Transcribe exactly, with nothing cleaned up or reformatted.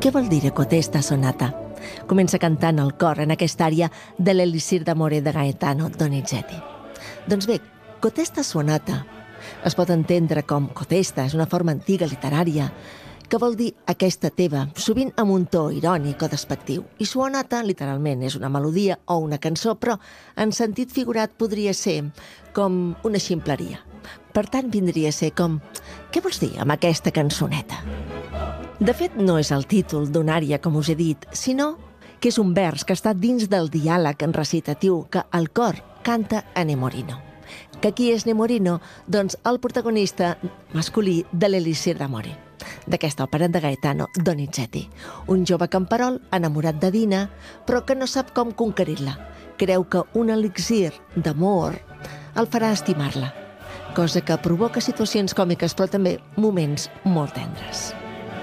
Què vol dir aquesta sonata? Comença cantant el cor en aquesta àrea de l'Elisir d'amore de Gaetano Donizetti. Doncs bé, Cotesta sonata es pot entendre com cotesta, és una forma antiga literària, que vol dir aquesta teva, sovint amb un to irònic o despectiu. I sonata, literalment, és una melodia o una cançó, però en sentit figurat podria ser com una ximpleria. Per tant, vindria a ser com, què vols dir amb aquesta cançoneta? De fet, no és el títol d'una ària, com us he dit, sinó que és un vers que està dins del diàleg en recitatiu que el cor canta a Nemorino. Que qui és Nemorino? Doncs el protagonista masculí de l'Elisir d'amore, d'aquesta òpera de Gaetano Donizetti. Un jove camperol enamorat de Dina, però que no sap com conquerir-la. Creu que un elixir d'amor el farà estimar-la, cosa que provoca situacions còmiques, però també moments molt tendres.